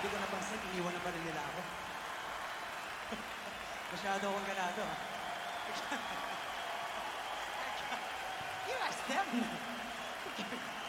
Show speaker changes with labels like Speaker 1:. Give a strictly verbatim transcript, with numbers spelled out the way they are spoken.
Speaker 1: Hindi ko napansin, iniwan na pa rin nila ako. Masyado akong ganado, ha? You ask them.